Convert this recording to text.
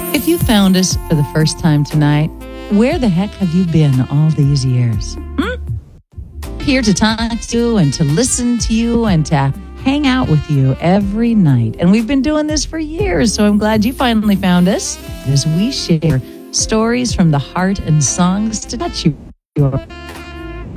If you found us for the first time tonight, where the heck have you been all these years? Here to talk to you and to listen to you and to hang out with you every night. And we've been doing this for years, so I'm glad you finally found us as we share stories from the heart and songs to touch your